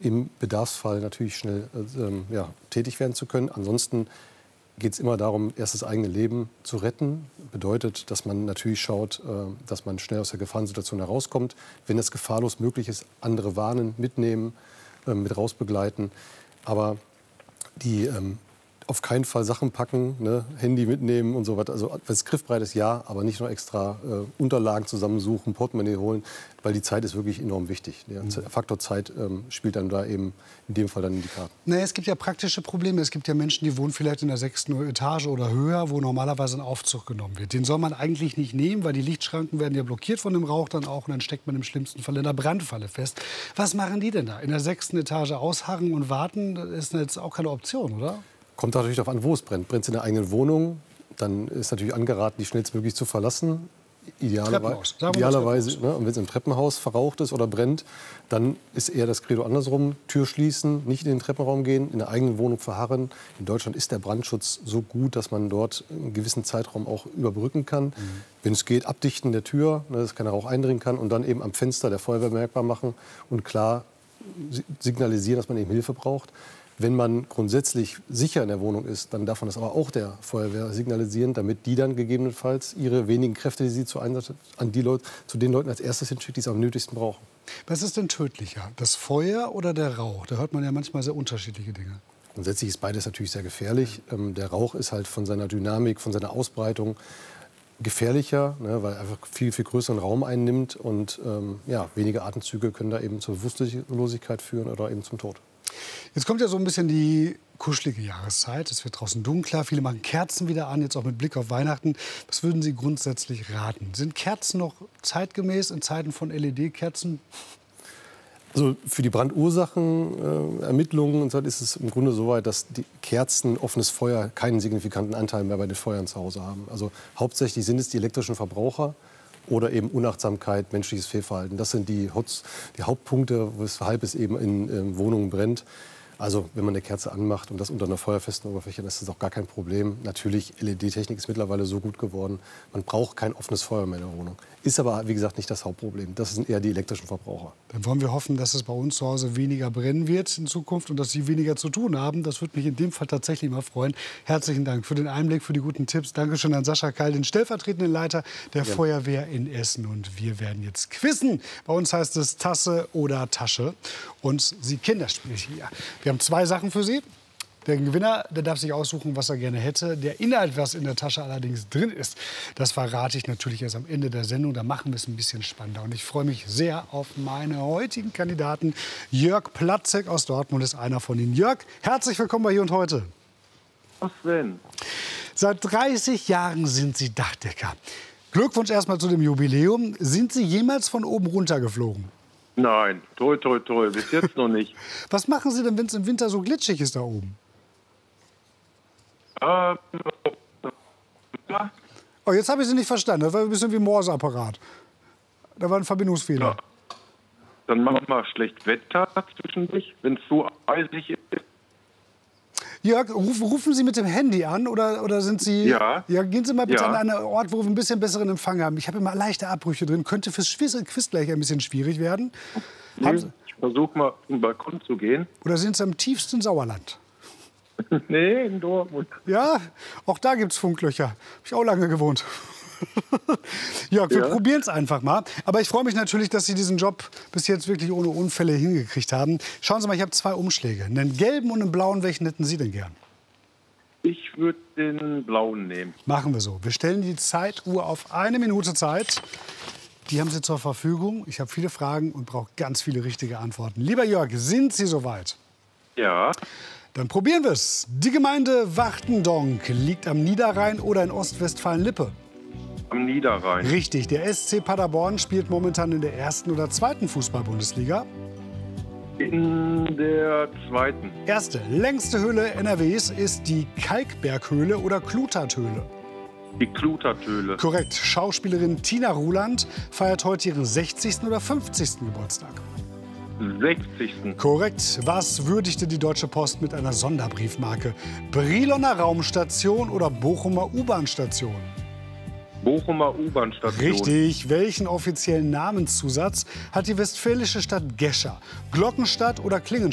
im Bedarfsfall natürlich schnell tätig werden zu können. Ansonsten geht es immer darum, erst das eigene Leben zu retten. Bedeutet, dass man natürlich schaut, dass man schnell aus der Gefahrensituation herauskommt. Wenn das gefahrlos möglich ist, andere warnen, mitnehmen, mit rausbegleiten. Aber die auf keinen Fall Sachen packen, ne? Handy mitnehmen und so weiter. Also wenn es griffbereit ist, ja, aber nicht noch extra Unterlagen zusammensuchen, Portemonnaie holen, weil die Zeit ist wirklich enorm wichtig. Der Faktor Zeit spielt dann da eben in dem Fall dann in die Karten. Naja, es gibt ja praktische Probleme. Es gibt ja Menschen, die wohnen vielleicht in der 6. Etage oder höher, wo normalerweise ein Aufzug genommen wird. Den soll man eigentlich nicht nehmen, weil die Lichtschranken werden ja blockiert von dem Rauch dann auch. Und dann steckt man im schlimmsten Fall in der Brandfalle fest. Was machen die denn da? In der 6. Etage ausharren und warten, das ist jetzt auch keine Option, oder? Kommt natürlich darauf an, wo es brennt. Brennt es in der eigenen Wohnung, dann ist natürlich angeraten, die schnellstmöglich zu verlassen. Idealerweise, ne? Und wenn es im Treppenhaus verraucht ist oder brennt, dann ist eher das Credo andersrum. Tür schließen, nicht in den Treppenraum gehen, in der eigenen Wohnung verharren. In Deutschland ist der Brandschutz so gut, dass man dort einen gewissen Zeitraum auch überbrücken kann. Wenn es geht, abdichten der Tür, ne, dass keiner Rauch eindringen kann. Und dann eben am Fenster der Feuerwehr bemerkbar machen und klar signalisieren, dass man eben Hilfe braucht. Wenn man grundsätzlich sicher in der Wohnung ist, dann darf man das aber auch der Feuerwehr signalisieren, damit die dann gegebenenfalls ihre wenigen Kräfte, die sie zu den Leuten als erstes hinschickt, die es am nötigsten brauchen. Was ist denn tödlicher, das Feuer oder der Rauch? Da hört man ja manchmal sehr unterschiedliche Dinge. Grundsätzlich ist beides natürlich sehr gefährlich. Der Rauch ist halt von seiner Dynamik, von seiner Ausbreitung gefährlicher, ne, weil er einfach viel, viel größeren Raum einnimmt. Und wenige Atemzüge können da eben zur Bewusstlosigkeit führen oder eben zum Tod. Jetzt kommt ja so ein bisschen die kuschelige Jahreszeit. Es wird draußen dunkler. Viele machen Kerzen wieder an, jetzt auch mit Blick auf Weihnachten. Was würden Sie grundsätzlich raten? Sind Kerzen noch zeitgemäß in Zeiten von LED-Kerzen? Also für die Brandursachen, Ermittlungen und so ist es im Grunde so weit, dass die Kerzen, offenes Feuer keinen signifikanten Anteil mehr bei den Feuern zu Hause haben. Also hauptsächlich sind es die elektrischen Verbraucher oder eben Unachtsamkeit, menschliches Fehlverhalten. Das sind die Hauptpunkte, weshalb es eben in Wohnungen brennt. Also wenn man eine Kerze anmacht und das unter einer feuerfesten Oberfläche, dann ist das auch gar kein Problem. Natürlich, LED-Technik ist mittlerweile so gut geworden, man braucht kein offenes Feuer mehr in der Wohnung. Ist aber, wie gesagt, nicht das Hauptproblem. Das sind eher die elektrischen Verbraucher. Dann wollen wir hoffen, dass es bei uns zu Hause weniger brennen wird in Zukunft und dass Sie weniger zu tun haben. Das würde mich in dem Fall tatsächlich mal freuen. Herzlichen Dank für den Einblick, für die guten Tipps. Dankeschön an Sascha Keil, den stellvertretenden Leiter der Feuerwehr in Essen. Und wir werden jetzt quizzen. Bei uns heißt es Tasse oder Tasche. Und Sie kennen das Spiel hier. Wir haben 2 Sachen für Sie. Der Gewinner, der darf sich aussuchen, was er gerne hätte. Der Inhalt, was in der Tasche allerdings drin ist, das verrate ich natürlich erst am Ende der Sendung. Da machen wir es ein bisschen spannender. Und ich freue mich sehr auf meine heutigen Kandidaten. Jörg Platzek aus Dortmund ist einer von ihnen. Jörg, herzlich willkommen bei Hier und Heute. Was denn? Seit 30 Jahren sind Sie Dachdecker. Glückwunsch erstmal zu dem Jubiläum. Sind Sie jemals von oben runtergeflogen? Nein, toi, toi, toi, bis jetzt noch nicht. Was machen Sie denn, wenn es im Winter so glitschig ist da oben? Oh, jetzt habe ich Sie nicht verstanden. Das war ein bisschen wie ein Morseapparat. Da war ein Verbindungsfehler. Ja. Dann machen wir schlecht Wetter zwischendurch, wenn es so eisig ist. Jörg, rufen Sie mit dem Handy an oder sind Sie... Ja. Ja, gehen Sie mal bitte an einen Ort, wo wir ein bisschen besseren Empfang haben. Ich habe immer leichte Abbrüche drin. Könnte fürs Quiz gleich ein bisschen schwierig werden. Ich versuche mal zum Balkon zu gehen. Oder sind Sie am tiefsten Sauerland? Nee, in Dortmund. Ja, auch da gibt es Funklöcher. Habe ich auch lange gewohnt. Jörg, wir probieren es einfach mal. Aber ich freue mich natürlich, dass Sie diesen Job bis jetzt wirklich ohne Unfälle hingekriegt haben. Schauen Sie mal, ich habe 2 Umschläge. Einen gelben und einen blauen. Welchen hätten Sie denn gern? Ich würde den blauen nehmen. Machen wir so. Wir stellen die Zeituhr auf 1 Minute Zeit. Die haben Sie zur Verfügung. Ich habe viele Fragen und brauche ganz viele richtige Antworten. Lieber Jörg, sind Sie soweit? Ja. Dann probieren wir es. Die Gemeinde Wachtendonk liegt am Niederrhein oder in Ostwestfalen-Lippe? Am Niederrhein. Richtig. Der SC Paderborn spielt momentan in der 1. oder 2. Fußball-Bundesliga? In der 2. Erste. Längste Höhle NRWs ist die Kalkberghöhle oder Klutathöhle? Die Klutathöhle. Korrekt. Schauspielerin Tina Ruland feiert heute ihren 60. oder 50. Geburtstag? 60. Korrekt. Was würdigte die Deutsche Post mit einer Sonderbriefmarke? Briloner Raumstation oder Bochumer U-Bahn-Station? Bochumer U-Bahn-Station. Richtig. Welchen offiziellen Namenszusatz hat die westfälische Stadt Gescher? Glockenstadt oder Klingenstadt?